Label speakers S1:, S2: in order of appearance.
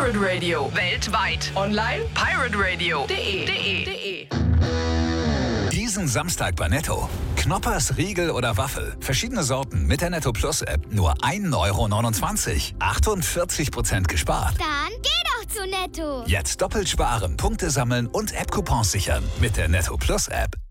S1: Pirate Radio. Weltweit. Online pirateradio.de.
S2: Diesen Samstag bei Netto. Knoppers, Riegel oder Waffel. Verschiedene Sorten mit der Netto Plus App. Nur 1,29 €. 48% gespart.
S3: Dann geh doch zu Netto.
S2: Jetzt doppelt sparen, Punkte sammeln und App-Coupons sichern. Mit der Netto Plus App.